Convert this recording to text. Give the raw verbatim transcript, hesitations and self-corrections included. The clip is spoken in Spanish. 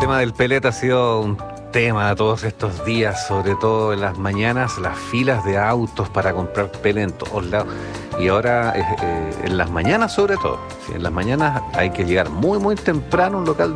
tema del pellet ha sido un tema todos estos días, sobre todo en las mañanas, las filas de autos para comprar pellet en todos lados. Y ahora eh, eh, en las mañanas sobre todo. Sí, en las mañanas hay que llegar muy muy temprano a un local